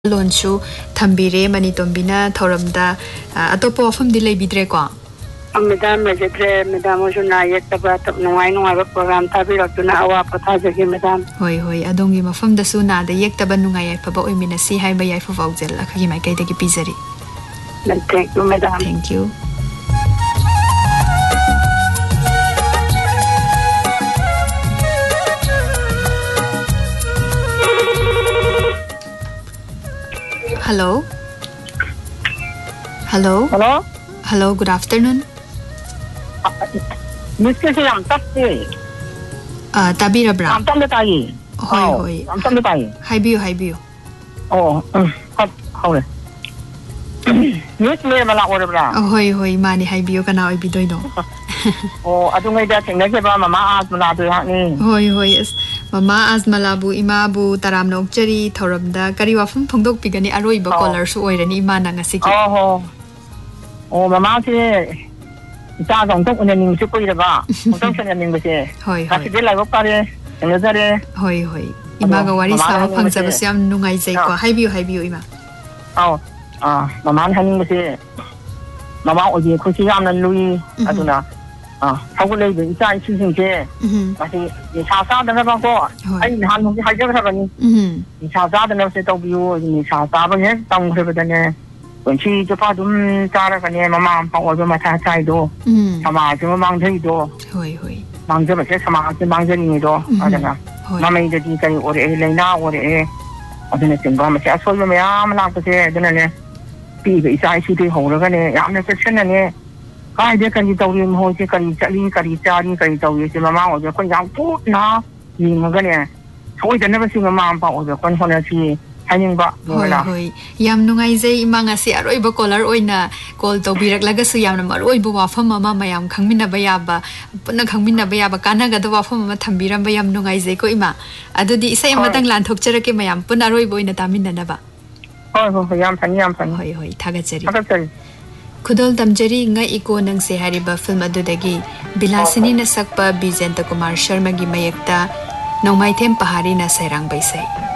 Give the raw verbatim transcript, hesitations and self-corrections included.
Lonsu Thambire Manitombina Thoramda Atopo of them delay bidrequa. Madame Majatre, Madame Ojuna, yet about no I know our program Tabi of Tuna, our Potaja, Madame. Hoi, hoi, I don't give a from the Suna, the Yektabanunga, Pabo Minasi, High by for Vogel, like him, I get a pizzeri. Thank you, Madame. Thank you. Hello. Hello. Hello. Hello. Good afternoon. Mister Siam Taxi. Uh, Tabira Bra. I'm Tom Tai. Hoi hoi. I'm Tom Tai. Hi bio, hi bio. Oh, hot, hold it. Miss me, Mala or Bra. Oh, hoi hoi, Mani, hi bio, can I be doing? Oh, I don't know that thing. Next about Mamma asked Mala to happen. Hoi hoi, yes. Mama as Malabu, Imabu, Taram Nokjeri, Torabda, Kariwafum, Pondok Pigani, Aroiba colors, or any manangasiki. Oh, oh, Mamma said, Dad on top of the new super bar. Don't send anything with it. Hoi hoi. That's like a party. Another hoi hoi. Imaga, what is our Pangsabasiam Nungai Zeko? Hi bio, hi bio, Ima. Oh, ah, Mamma hanging with it. Mamma would be a cookie and Louis, I don't know. Ah, how will they be inside choosing there? But he shall start the never go. I didn't have any. He shall start the never set of you in South Avenue, down river than when she the Padum Sarah and Mamma or the Matai door. Sama to among the door. Hoi hoi. Mang the Sama, the Mangan door. I don't know. Mamma the detail or a Lena or a or the next environment. I saw my arm like to say, then be beside city hole of any section and I can you tell him how to carry Charlie, carry Charlie, carry tell you, Mamma, or the Quang food now. You know, so we can never see a man or the Quanfonity hanging back. Hoi, Yam Nungaise, Mangasi, Aroiba collar, oina, called Tobirak Lagasuyam, Aroiba from Mamma, Mayam, Kangmina Bayaba, Puna Kangmina Bayaba, Kanaga, the Wafam, Tambiram Bayam Nungaise Koima. I do the same Matangland, Tokcheraki Mayam, Punaroibo in the Tamina Nava. Oh, Yam and Yam and Hoi, hoi, Tagacheri. Kudol Damjari nga iko nang si hariba film adudagi Bilasini na sakpa Bijenta Kumar Sharma gi mayekta nong maitem pahari na sairang baysay.